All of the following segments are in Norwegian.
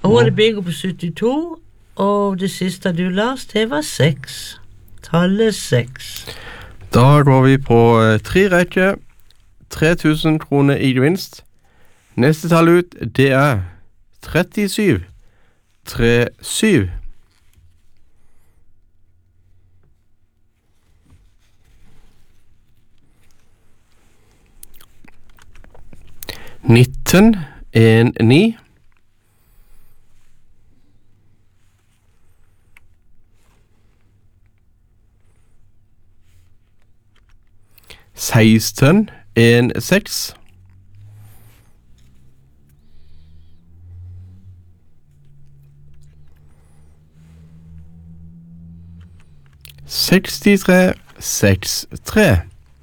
Hun hadde bingo på 72, og det siste du las, det var 6. Tallet 6. Da går vi på 3 rekker. 3000 kroner i gevinst. Neste tall ut, det er 37. 37. 19, 1, 9. 16, 1, 6. 63, 6, 3.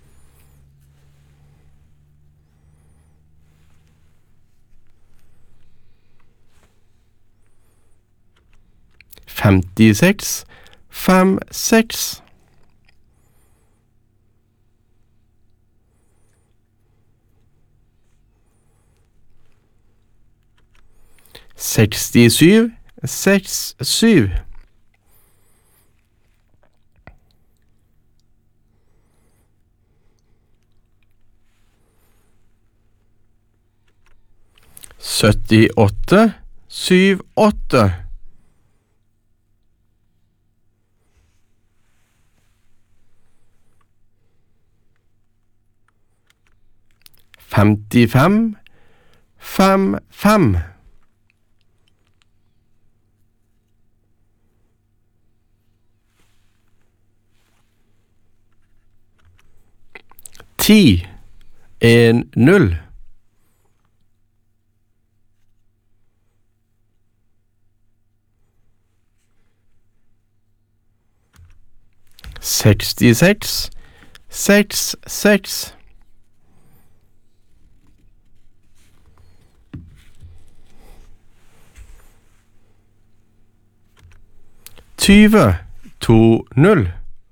56, 5, 6. 67, 6, 7. 78, 7, 8. 55, 5, 5. 10, 1, 0. 66, 6, 6. 20, 2, 0.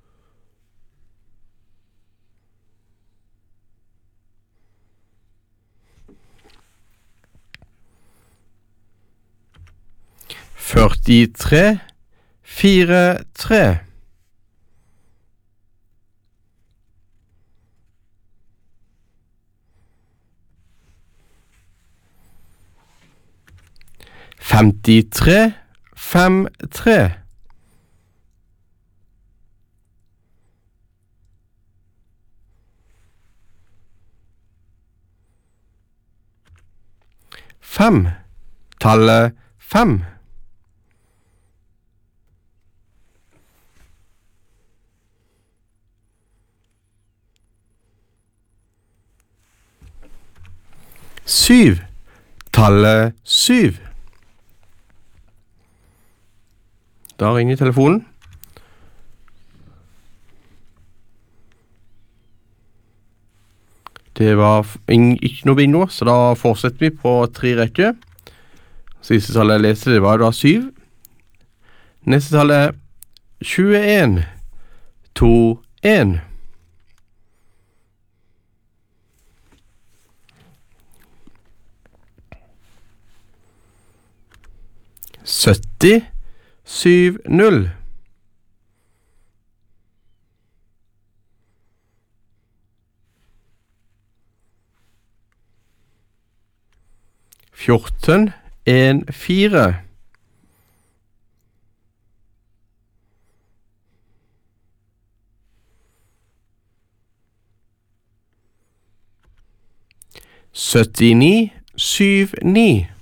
43, 4, 3. 53, 5, 3. 5. Tallet 5. 7. Tallet 7. Da ringer telefonen. Det var ikke noe bingo, så da fortsetter vi på 3 rekker. Siste tallet jeg leste, det var da 7. Neste tallet er 21, 2, 1. 70, 7, 0. 14, 1, 4. 79, 7, 9.